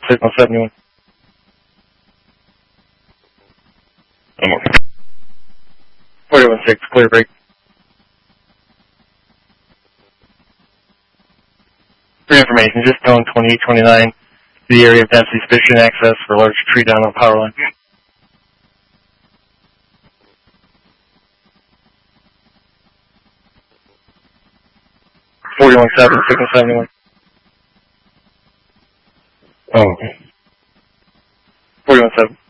Signal 71. I'm okay. 416, clear break. For information, just tone 2829, the area of density sufficient access for large tree down on power line. 417, Signal 71. Oh, okay. 417.